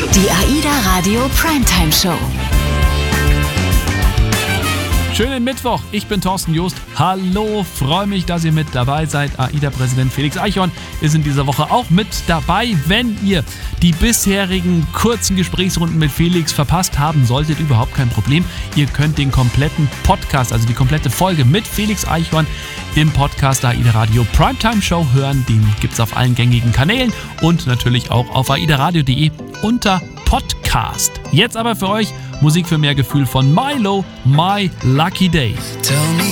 Die AIDA Radio Primetime Show. Schönen Mittwoch, ich bin Thorsten Joost. Hallo, freue mich, dass ihr mit dabei seid. AIDA-Präsident Felix Eichhorn ist in dieser Woche auch mit dabei. Wenn ihr die bisherigen kurzen Gesprächsrunden mit Felix verpasst haben solltet, überhaupt kein Problem. Ihr könnt den kompletten Podcast, also die komplette Folge mit Felix Eichhorn im Podcast der AIDA Radio Primetime Show hören. Den gibt es auf allen gängigen Kanälen und natürlich auch auf aidaradio.de unter Podcast. Jetzt aber für euch Musik für mehr Gefühl von Milo, My Lucky Day.